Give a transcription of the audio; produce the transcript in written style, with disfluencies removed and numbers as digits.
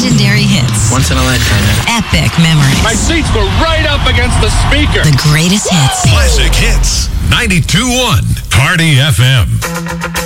Legendary hits. Once in a lifetime. Epic memories. My seats were right up against the speaker. The greatest hits. Classic Hits. 92.1 Party FM.